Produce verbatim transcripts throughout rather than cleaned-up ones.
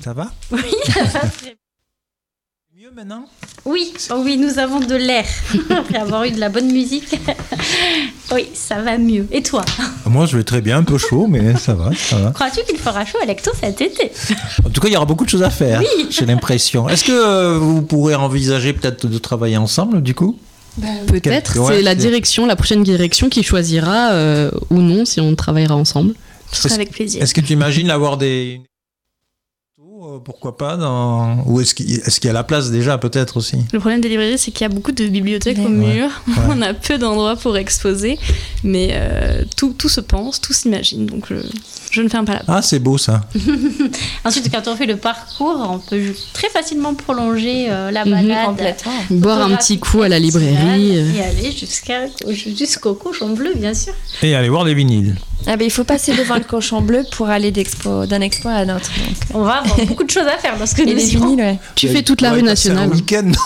Ça va ? Oui, ça va très mieux maintenant ? Oui, oh oui, nous avons de l'air. Après avoir eu de la bonne musique. Oui, ça va mieux. Et toi ? Moi, je vais très bien, un peu chaud, mais ça va, ça va. Crois-tu qu'il fera chaud à Lecto cet été ? En tout cas, il y aura beaucoup de choses à faire, oui. J'ai l'impression. Est-ce que euh, vous pourrez envisager peut-être de travailler ensemble, du coup ? Ben, peut-être, ouais, c'est la c'est... direction, la prochaine direction qui choisira euh, ou non si on travaillera ensemble. Ce sera avec plaisir. Est-ce que tu imagines avoir des... Pourquoi pas dans... Ou est-ce qu'il... est-ce qu'il y a la place déjà, peut-être aussi ? Le problème des librairies, c'est qu'il y a beaucoup de bibliothèques ouais. au mur. Ouais. On a peu d'endroits pour exposer. Mais euh, tout, tout se pense, tout s'imagine. Donc je, je ne ferme pas la porte. Ah, c'est beau ça. Ensuite, quand on fait le parcours, on peut très facilement prolonger euh, la balade. Mmh, complètement. Boire un petit coup à la librairie. Et aller jusqu'à, jusqu'au cochon bleu, bien sûr. Et aller voir les vinyles. Ah ben, il faut passer devant le cochon bleu pour aller d'expo, d'un expo à un autre. Donc. On va avoir beaucoup de choses à faire dans ce que Et nous les dirons. vinyles, ouais. Tu fais toute la rue nationale. Un week-end, non ?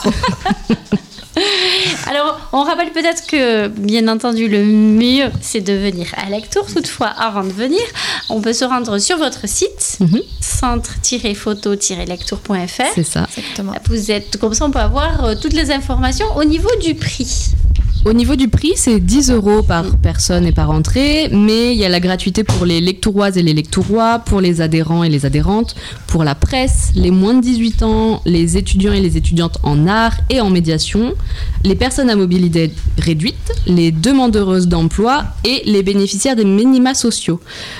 Alors, on rappelle peut-être que, bien entendu, le mieux, c'est de venir à Lectoure. Toutefois, avant de venir, on peut se rendre sur votre site, Mm-hmm. centre tiret photo tiret lectoure point f r. C'est ça. Exactement. Vous êtes, comme ça, on peut avoir euh, toutes les informations au niveau du prix. Au niveau du prix, c'est dix euros par personne et par entrée, mais il y a la gratuité pour les lectouroises et les lectourois, pour les adhérents et les adhérentes, pour la presse, les moins de dix-huit ans, les étudiants et les étudiantes en art et en médiation, les personnes à mobilité réduite, les demandeuses d'emploi et les bénéficiaires des minima sociaux.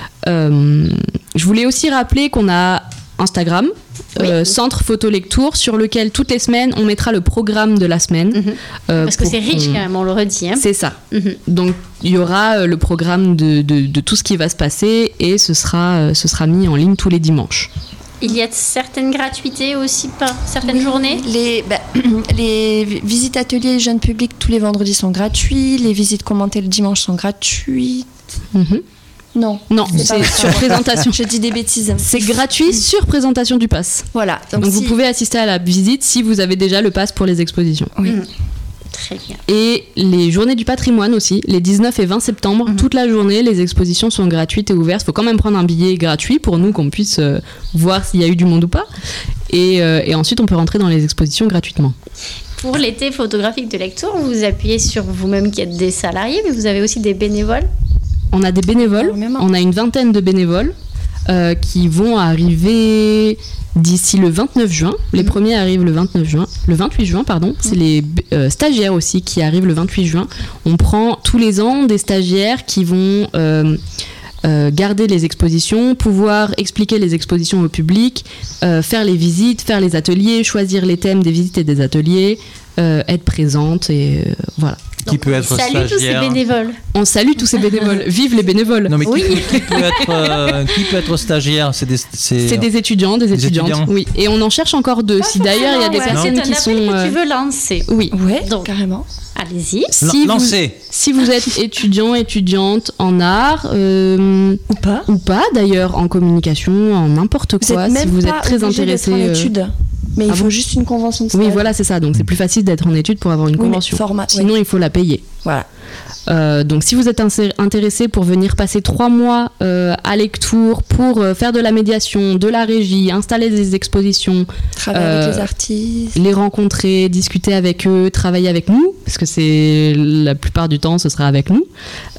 Euh, je voulais aussi rappeler qu'on a Instagram, Oui. euh, Centre Photo Lectoure, sur lequel toutes les semaines on mettra le programme de la semaine. Mm-hmm. euh, Parce que pour c'est riche qu'on- quand même, on le redit. Hein. C'est ça. Mm-hmm. Donc il y aura euh, le programme de, de, de tout ce qui va se passer et ce sera, euh, ce sera mis en ligne tous les dimanches. Il y a certaines gratuités aussi par certaines journées. Les, bah, les visites ateliers jeunes publics tous les vendredis sont gratuits. Les visites commentées le dimanche sont gratuites. Mhm. Non. Non, C'est c'est pas- sur présentation. Je dis des bêtises. C'est gratuit sur présentation du pass. Voilà. Donc, Donc, vous si- pouvez assister à la visite si vous avez déjà le pass pour les expositions. Oui. Mm. Très bien. Et les journées du patrimoine aussi, les dix-neuf et vingt septembre, Mhm. toute la journée, les expositions sont gratuites et ouvertes. Il faut quand même prendre un billet gratuit pour nous qu'on puisse euh, voir s'il y a eu du monde ou pas. Et, euh, et ensuite, on peut rentrer dans les expositions gratuitement. Pour l'été photographique de Lectoure, vous vous appuyez sur vous-même qui êtes des salariés, mais vous avez aussi des bénévoles. On a des bénévoles, Énormément. on a une vingtaine de bénévoles euh, qui vont arriver d'ici le vingt-neuf juin. Les Mhm. premiers arrivent le vingt-neuf juin, le vingt-huit juin, pardon. C'est les euh, stagiaires aussi qui arrivent le vingt-huit juin. On prend tous les ans des stagiaires qui vont euh, euh, garder les expositions, pouvoir expliquer les expositions au public, euh, faire les visites, faire les ateliers, choisir les thèmes des visites et des ateliers, euh, être présente et euh, voilà. Qui peut être Salut tous ces stagiaire ? bénévoles. On salue tous ces bénévoles. Vive les bénévoles. Non, mais qui, Oui. peut, qui peut être, euh, qui peut être stagiaire ? C'est des, c'est... C'est des étudiants, des, Des étudiantes, étudiants. oui. Et on en cherche encore deux. Si d'ailleurs il y a des Ouais, personnes c'est un qui appel sont, que euh, tu veux lancer. oui. Ouais, Donc. carrément. Allez-y. Si vous, Lancez. si vous êtes étudiant, étudiante en art, euh, Ou pas. ou pas d'ailleurs, en communication, en n'importe Vous quoi, êtes même si vous pas êtes très obligé d'être intéressé. en euh, études. Mais ah il faut bon juste une convention de stage. Oui, voilà, c'est ça. Donc c'est plus facile d'être en études pour avoir une Oui, mais convention. format, ouais. Sinon, il faut la payer. Voilà. Euh, donc si vous êtes insé- intéressé pour venir passer trois mois euh, à Lectoure pour euh, faire de la médiation, de la régie, installer des expositions, Travailler Euh, avec les artistes. les rencontrer, discuter avec eux, travailler avec nous, parce que c'est la plupart du temps ce sera avec nous,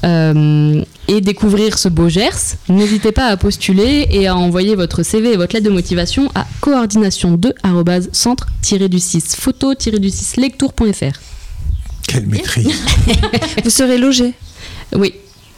euh, et découvrir ce beau Gers, n'hésitez pas à postuler et à envoyer votre C V et votre lettre de motivation à coordination deux arobase centre du six photo du six lectoure point f r. Quelle maîtrise. Vous serez logé. Oui,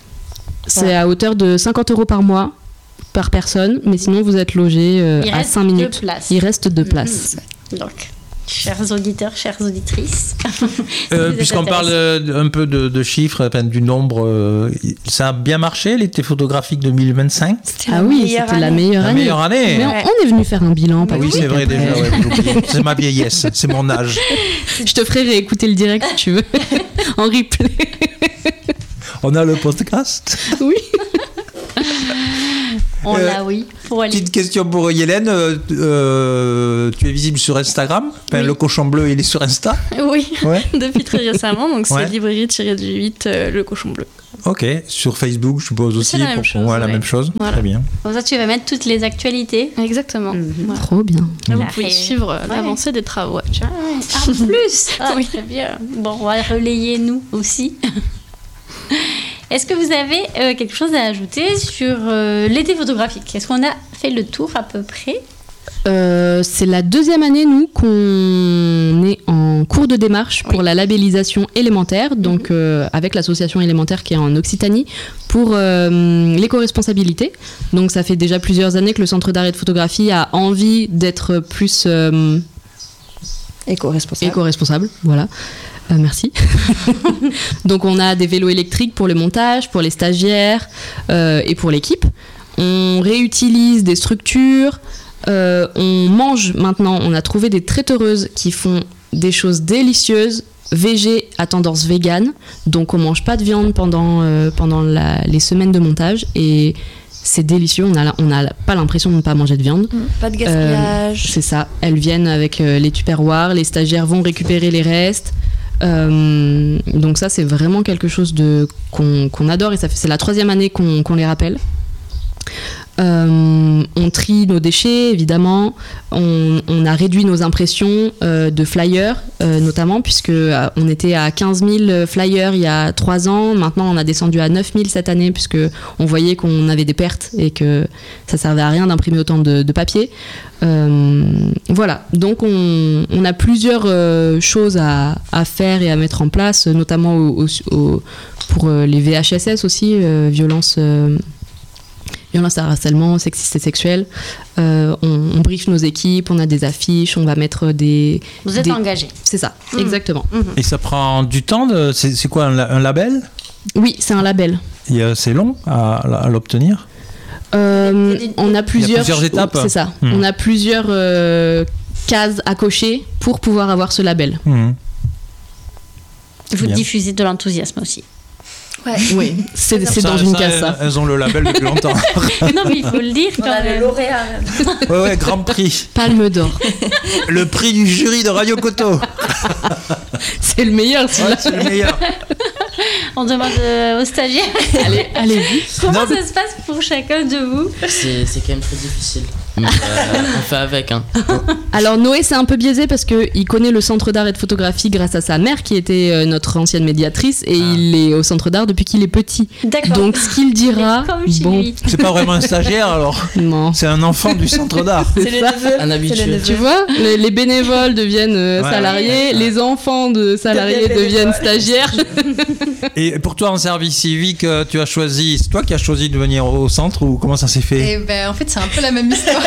c'est à hauteur de cinquante euros par mois par personne, mais sinon vous êtes logé euh, Il à reste cinq deux minutes. places. Il reste deux places. Donc, chers auditeurs, chères auditrices. si Euh, vous êtes puisqu'on parle intéressés. euh, un peu de, de chiffres, enfin, du nombre, euh, ça a bien marché l'été photographique deux mille vingt-cinq ? C'était Ah la oui, meilleure c'était la année. meilleure La année. meilleure année. Mais on, Ouais. on est venu faire un bilan. Ah oui, Patrick, c'est vrai après. déjà, ouais, j'ai oublié. C'est ma vieillesse, c'est mon âge. Je te ferai réécouter le direct si tu veux, en replay. On a le podcast. Oui. On Euh, l'a, oui. Pour aller. Petite question pour Hélène. Euh, euh, tu es visible sur Instagram. Enfin, Oui. Le cochon bleu, il est sur Insta. Oui, Ouais. depuis très récemment. Donc c'est Ouais. librairie-du huit, euh, le cochon bleu. Ok, sur Facebook, je suppose aussi. C'est la même pour- chose, ouais, la ouais. même chose. Voilà. Très bien. Comme ça, tu vas mettre toutes les actualités. Exactement. Mhm. Voilà. Trop bien. Là, vous Ouais. pouvez suivre euh, Ouais. l'avancée des travaux actuels. Ah, en plus ah, Oui. Très bien. Bon, on va relayer nous aussi. Est-ce que vous avez euh, quelque chose à ajouter sur euh, l'été photographique? Est-ce qu'on a fait le tour à peu près? Euh, c'est la deuxième année, nous, qu'on est en cours de démarche pour Oui. la labellisation élémentaire, donc euh, avec l'association élémentaire qui est en Occitanie, pour euh, l'éco-responsabilité. Donc ça fait déjà plusieurs années que le Centre d'art et de photographie a envie d'être plus euh, Éco-responsable. éco-responsable. Voilà. Euh, merci. Donc on a des vélos électriques pour le montage, pour les stagiaires euh, et pour l'équipe. On réutilise des structures. Euh, on mange maintenant, on a trouvé des traiteuses qui font des choses délicieuses, végé à tendance végane, donc on mange pas de viande pendant, euh, pendant la- les semaines de montage et c'est délicieux, on a, on a pas l'impression de ne pas manger de viande. Pas de gaspillage. C'est ça, elles viennent avec euh, les tupperwares, les stagiaires vont récupérer les restes. Euh, donc ça c'est vraiment quelque chose de, qu'on, qu'on adore et ça fait, c'est la troisième année qu'on, qu'on les rappelle. Euh, on trie nos déchets, évidemment. On, on a réduit nos impressions euh, de flyers, euh, notamment, puisque euh, on était à quinze mille flyers il y a trois ans. Maintenant, on a descendu à neuf mille cette année, puisque on voyait qu'on avait des pertes et que ça servait à rien d'imprimer autant de, de papier. Euh, voilà. Donc, on, on a plusieurs euh, choses à, à faire et à mettre en place, notamment au- au- au- pour euh, les V H S S aussi, euh, violence. Euh, violence et harcèlement sexiste et sexuel. Euh, on, on briefe nos équipes, on a des affiches, on va mettre des... Vous êtes des- engagé. C'est ça, Mhm. exactement. Et ça prend du temps de... C'est, c'est quoi, un, la- un label? Oui, c'est un label. Et, euh, c'est long à, à l'obtenir? Euh, Il y a des- on a plusieurs... plusieurs étapes. C'est ça. Mhm. On a plusieurs euh, cases à cocher pour pouvoir avoir ce label. Mhm. Vous Bien. diffusez de l'enthousiasme aussi. Oui, c'est, c'est Ça- dans une ça, case, elles, ça. elles ont le label depuis longtemps. Non, mais il faut le dire quand même. lauréat. Ouais, ouais, grand prix. Palme d'or. Le prix du jury de Radio Coteau. C'est le meilleur, Ouais, celui-là. c'est le meilleur. On demande euh, aux stagiaires. Allez, allez-y. Comment Non, ça se passe pour chacun de vous? C'est c'est quand même très difficile. Mais, euh, on fait avec. Hein. Alors Noé, c'est un peu biaisé parce qu'il connaît le centre d'art et de photographie grâce à sa mère qui était euh, notre ancienne médiatrice et Ah. il est au centre d'art depuis qu'il est petit. D'accord. Donc ce qu'il dira, Comme chez bon, lui. C'est pas vraiment un stagiaire alors. non. C'est un enfant du centre d'art. C'est ça. Un habitué. Tu vois, les, les bénévoles deviennent euh, Ouais. salariés, les enfants de salariés deviennent stagiaires. Et pour toi en service civique, euh, tu as choisi, c'est toi qui as choisi de venir au centre ou comment ça s'est fait? Et ben, en fait, c'est un peu la même histoire.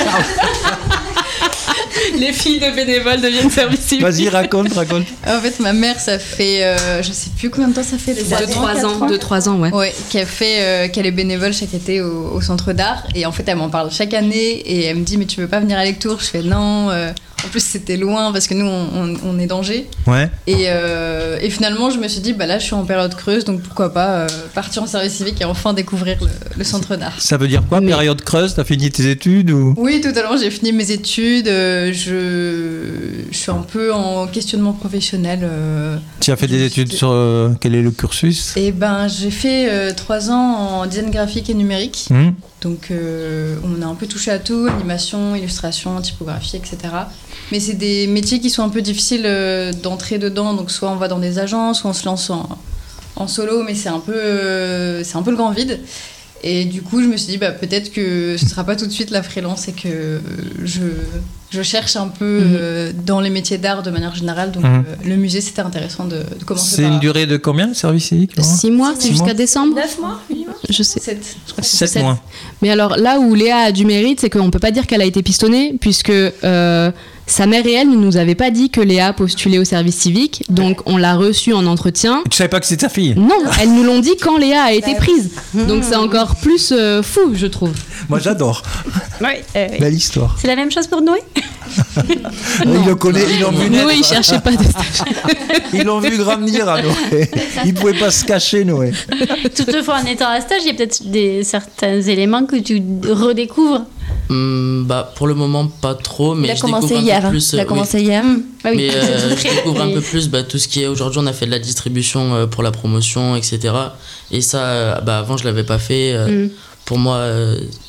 Les filles de bénévoles deviennent service civique. Vas-y, raconte, raconte. En fait, ma mère, ça fait, euh, je sais plus combien de temps ça fait, des De années. trois ans, de trois ans, ouais. Ouais, qu'elle fait, euh, qu'elle est bénévole chaque été au, au centre d'art. Et en fait, elle m'en parle chaque année et elle me dit, mais tu veux pas venir à Lectoure? Je fais non. euh, en plus, c'était loin parce que nous, on, on- on est d'Angers. Ouais. Et, euh, et finalement, je me suis dit, bah là, je suis en période creuse, donc pourquoi pas euh, partir en service civique et enfin découvrir le, le centre d'art. Ça veut dire quoi, Mais- période creuse? T'as fini tes études ou? Oui, totalement. J'ai fini mes études. euh, je, je suis un peu en questionnement professionnel. euh, Tu as fait des Je études suis- sur euh, quel est le cursus? Et ben, j'ai fait euh, trois ans en design graphique et numérique. Hmm. Donc, euh, on a un peu touché à tout, animation, illustration, typographie, et cetera. Mais c'est des métiers qui sont un peu difficiles euh, d'entrer dedans. Donc, soit on va dans des agences, soit on se lance en, en solo, mais c'est un peu, euh, c'est un peu le grand vide. Et du coup, je me suis dit, bah, peut-être que ce ne sera pas tout de suite la freelance et que euh, je, je cherche un peu Mhm. euh, dans les métiers d'art de manière générale. Donc, Mhm. euh, le musée, c'était intéressant de, de commencer C'est par... une durée de combien le service civique, Laura? Six mois, c'est Six jusqu'à mois. décembre. neuf mois minimum. Je sais. Sept, je crois que c'est Sept sept. mois. Mais alors là où Léa a du mérite, c'est qu'on peut pas dire qu'elle a été pistonnée, puisque euh, sa mère et elle ne nous avaient pas dit que Léa postulait au service civique, donc on l'a reçue en entretien. Tu savais pas que c'était ta fille? Non, elles nous l'ont dit quand Léa a été Bah, prise. Donc c'est encore plus euh, fou, je trouve. Moi j'adore. Oui. euh, oui. Belle histoire. C'est la même chose pour Noé? Ils le connaissent, ils l'ont vu naître. Noé, il cherchait pas de stage. Ils l'ont vu grandir à Noé. Ils pouvaient pas se cacher, Noé. Toutefois, en étant à stage, il y a peut-être des, certains éléments que tu redécouvres Hum, bah, pour le moment, pas trop, mais Il a je commencé découvre un hier. peu hein. plus. Il a euh, commencé Mmh. hier. Ah oui. Mais euh, je découvre un Oui. peu plus bah, tout ce qui est aujourd'hui. On a fait de la distribution euh, pour la promotion, et cetera. Et ça, euh, bah, avant, je l'avais pas fait. Euh, Mm. Pour moi, euh,